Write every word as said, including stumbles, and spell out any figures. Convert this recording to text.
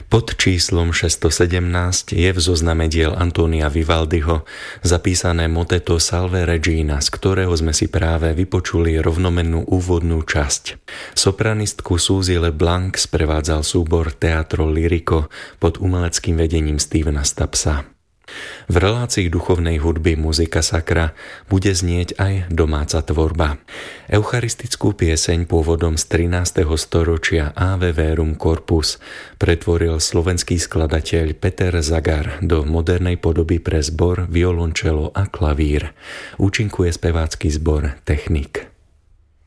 Pod číslom šesťstosedemnásť je v zozname diel Antónia Vivaldiho zapísané moteto Salve Regina, z ktorého sme si práve vypočuli rovnomennú úvodnú časť. Sopranistku Suzy LeBlanc sprevádzal súbor Teatro Lirico pod umeleckým vedením Stevena Stubbsa. V relácii duchovnej hudby Muzika Sacra bude znieť aj domáca tvorba. Eucharistickú pieseň pôvodom z trinásteho storočia Ave Verum Corpus pretvoril slovenský skladateľ Peter Zagar do modernej podoby pre zbor, violončelo a klavír. Účinkuje spevácky zbor Technik.